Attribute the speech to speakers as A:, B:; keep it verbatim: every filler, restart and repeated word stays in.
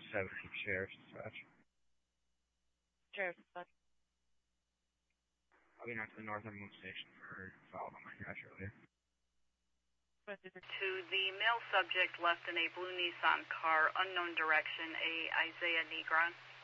A: seventy Sheriff's Dispatch.
B: Sheriff's Dispatch.
A: I'll be not to the northernmost station for followed on my crash earlier.
C: To the male subject left in a blue Nissan car, unknown direction, a Isaiah Negron.